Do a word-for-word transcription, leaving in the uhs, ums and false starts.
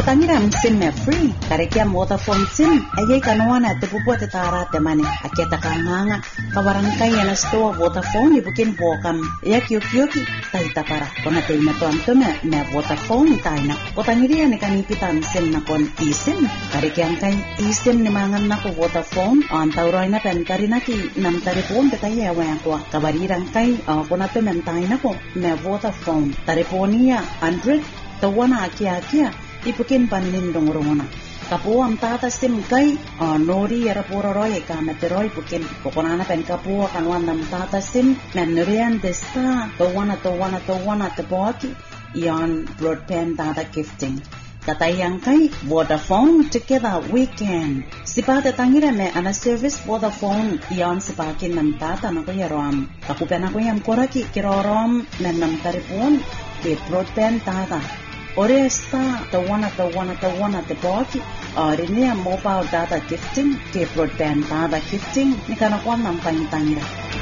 Kutangiram sim me free. Karekia Vodafone sim. Ayay kanuana te pupo te tara te mane. Aketa kanganga. Kawarangkay na store Vodafone ibukin bokam. Yak yuk yuki. Tahita para. Kona te inatuan to me me Vodafone taina. Kutangiria ni kanipitan sim na kon eSIM. Karekia kay eSIM ni mangan na ko Vodafone. Antauroy na penkari na ki nam taripon te kaya wang ko. Kawarirang kay kona te mentay na ko me Vodafone. Tariponia Android. Tawana akia akia. Ipukin panindong rumona. Kapu am tata sim kai uh, nori yara pura roy kameteroy pukin kokonana pen kapu kanwan nam tata sim menurian desta tawana tawana tawana tapoki ion broadband data gifting. Katayang kai Vodafone together we can. Sipata tangira me ana service Vodafone ion sipakin nam tata na ko yarom. Kapu pen ako yam koraki kirorom men nam taripon ke broadband data. Ore esta tawana tawana tawana te boki ore mobile data gifting ke broadband data gifting ni kana kwa nam pantangira.